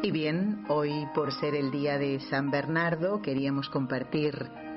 Y bien, hoy por ser el día de San Bernardo queríamos compartir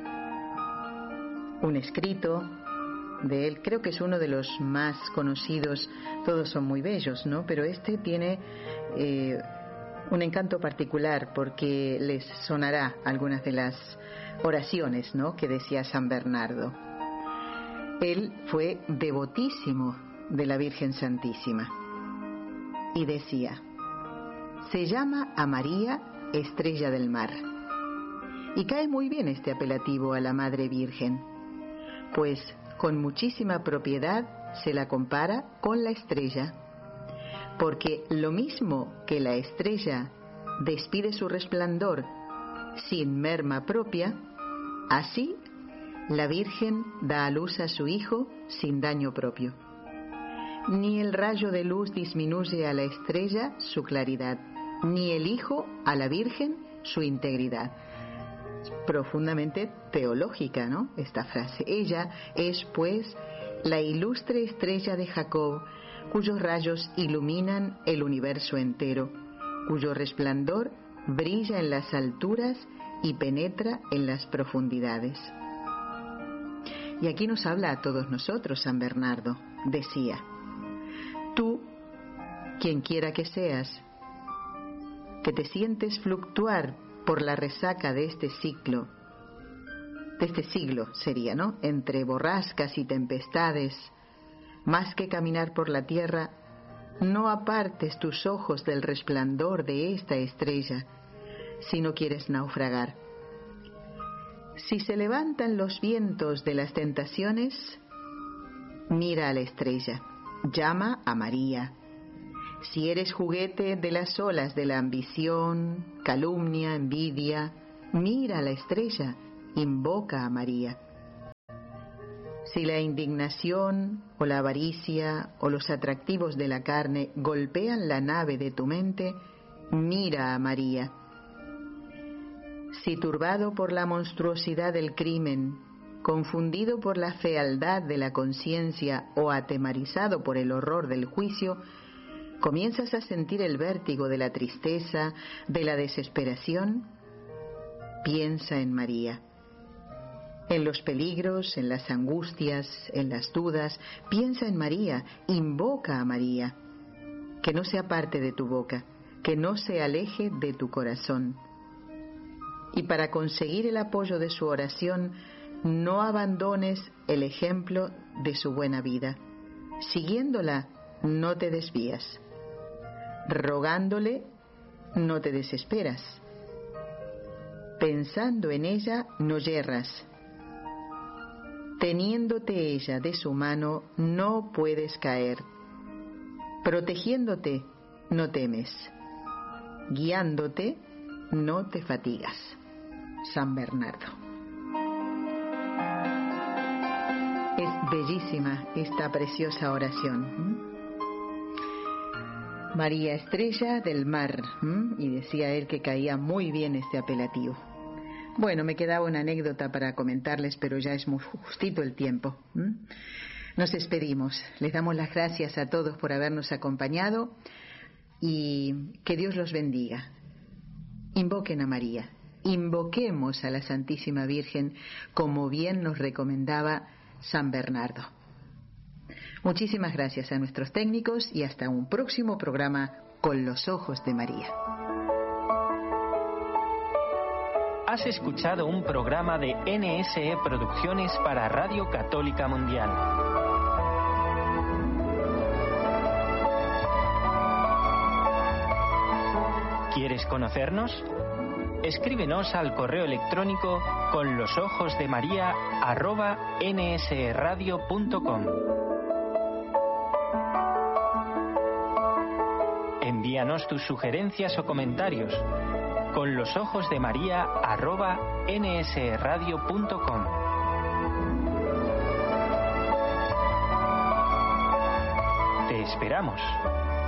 un escrito de él. Creo que es uno de los más conocidos. Todos son muy bellos, ¿no? Pero este tiene un encanto particular porque les sonará algunas de las oraciones, ¿no?, que decía San Bernardo. Él fue devotísimo de la Virgen Santísima y decía: se llama a María Estrella del Mar. Y cae muy bien este apelativo a la Madre Virgen, pues con muchísima propiedad se la compara con la estrella, porque lo mismo que la estrella despide su resplandor sin merma propia, así la Virgen da a luz a su Hijo sin daño propio. Ni el rayo de luz disminuye a la estrella su claridad, ni el Hijo a la Virgen su integridad. Profundamente teológica, ¿no?, esta frase. Ella es, pues, la ilustre estrella de Jacob, cuyos rayos iluminan el universo entero, cuyo resplandor brilla en las alturas y penetra en las profundidades. Y aquí nos habla a todos nosotros San Bernardo. Decía: tú, quien quiera que seas, que te sientes fluctuar por la resaca de este siglo sería, ¿no?, entre borrascas y tempestades, más que caminar por la tierra, no apartes tus ojos del resplandor de esta estrella, si no quieres naufragar. Si se levantan los vientos de las tentaciones, mira a la estrella, llama a María. Si eres juguete de las olas de la ambición, calumnia, envidia, mira a la estrella, invoca a María. Si la indignación o la avaricia o los atractivos de la carne golpean la nave de tu mente, mira a María. Si turbado por la monstruosidad del crimen, confundido por la fealdad de la conciencia o atemorizado por el horror del juicio, comienzas a sentir el vértigo de la tristeza, de la desesperación, piensa en María. En los peligros, en las angustias, en las dudas, piensa en María, invoca a María. Que no se aparte de tu boca, que no se aleje de tu corazón. Y para conseguir el apoyo de su oración, no abandones el ejemplo de su buena vida. Siguiéndola, no te desvías. Rogándole, no te desesperas. Pensando en ella, no yerras. Teniéndote ella de su mano, no puedes caer. Protegiéndote, no temes. Guiándote, no te fatigas. San Bernardo. Es bellísima esta preciosa oración. María Estrella del Mar. Y decía él que caía muy bien este apelativo. Bueno, me quedaba una anécdota para comentarles, pero ya es muy justito el tiempo. Nos despedimos. Les damos las gracias a todos por habernos acompañado y que Dios los bendiga. Invoquen a María. Invoquemos a la Santísima Virgen, como bien nos recomendaba San Bernardo. Muchísimas gracias a nuestros técnicos y hasta un próximo programa Con los Ojos de María. Has escuchado un programa de NSE Producciones para Radio Católica Mundial. ¿Quieres conocernos? Escríbenos al correo electrónico conlosojosdemaria@nsradio.com. Envíanos tus sugerencias o comentarios conlosojosdemaria@nsradio.com. Te esperamos.